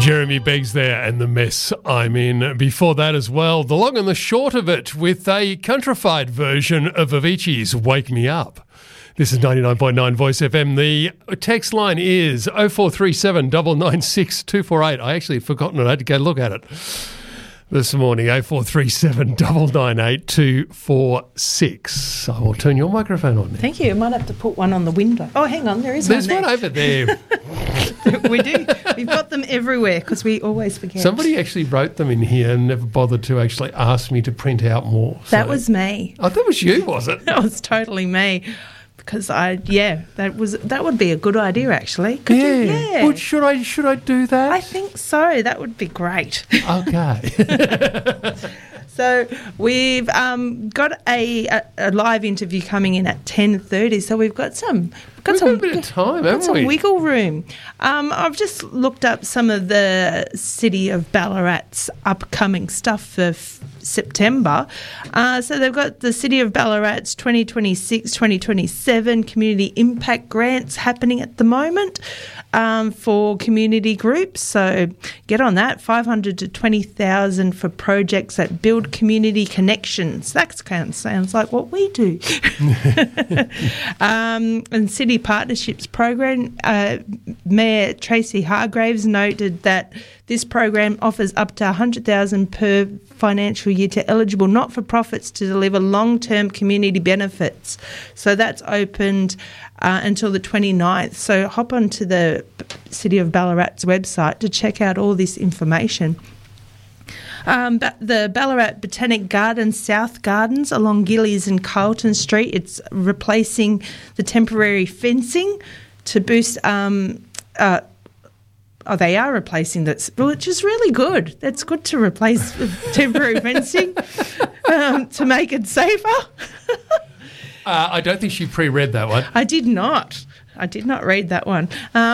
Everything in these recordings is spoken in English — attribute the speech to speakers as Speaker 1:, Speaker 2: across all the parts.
Speaker 1: Jeremy Beggs there and the mess I'm in. Before that as well, the long and the short of it with a countrified version of Avicii's Wake Me Up. This is 99.9 Voice FM. The text line is 0437 996 248. I actually had forgotten it. I had to go look at it this morning. 0437 998 246. I will turn your microphone on now.
Speaker 2: Thank you. I might have to put one on the window. Oh, hang on. There's
Speaker 1: one over there.
Speaker 2: We do. We've got them everywhere because we always forget.
Speaker 1: Somebody actually wrote them in here and never bothered to actually ask me to print out more.
Speaker 2: That was me.
Speaker 1: Oh, that was you, was it?
Speaker 2: That was totally me. Because that would be a good idea actually.
Speaker 1: Well, should I do that?
Speaker 2: I think so. That would be great.
Speaker 1: Okay.
Speaker 2: So we've got a live interview coming in at 10:30. So we've got some
Speaker 1: a bit of time, haven't we?
Speaker 2: Some wiggle room. I've just looked up some of the City of Ballarat's upcoming stuff for September. So they've got the City of Ballarat's 2026-2027 Community Impact Grants happening at the moment for community groups. So get on that, 500 to 20,000 for projects that build community connections. That sounds like what we do. And City Partnerships Program, Mayor Tracy Hargraves noted that this program offers up to $100,000 per financial year to eligible not-for-profits to deliver long-term community benefits. So that's opened until the 29th. So hop onto the City of Ballarat's website to check out all this information. The Ballarat Botanic Gardens, South Gardens along Gillies and Carlton Street, it's replacing the temporary fencing to boost they are replacing that, which is really good. That's good to replace temporary fencing to make it safer.
Speaker 1: I don't think she pre-read that one.
Speaker 2: I did not read that one.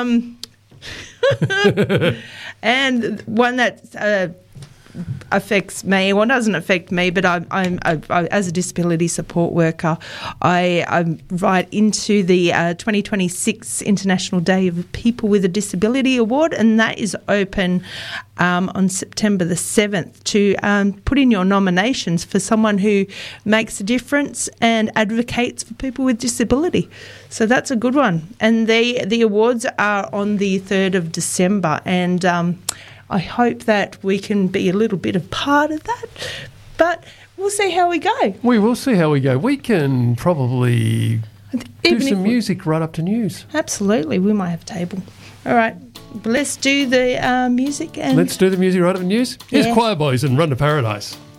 Speaker 2: And one that affects me, well, doesn't affect me, but I as a disability support worker, I'm right into the 2026 International Day of People with a Disability Award, and that is open on September the 7th to put in your nominations for someone who makes a difference and advocates for people with disability. So that's a good one. And the awards are on the 3rd of December, and I hope that we can be a little bit of part of that, but we'll see how we go.
Speaker 1: We will see how we go. We can probably do some music right up to news.
Speaker 2: Absolutely. We might have a table. All right. Let's do the music.
Speaker 1: Let's do the music right up to news. Here's Choir Boys and Run to Paradise.